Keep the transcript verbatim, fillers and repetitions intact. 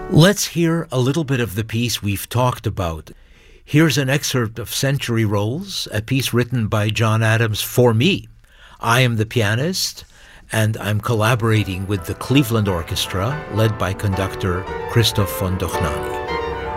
Let's hear a little bit of the piece we've talked about. Here's an excerpt of Century Rolls, a piece written by John Adams for me. I am the pianist, and I'm collaborating with the Cleveland Orchestra, led by conductor Christoph von Dohnanyi.